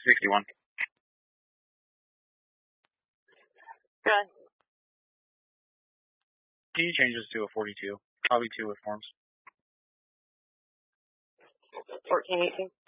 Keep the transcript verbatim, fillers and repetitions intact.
sixty-one. Good. Can you change this to a forty-two? Probably two with forms. fourteen, eighteen.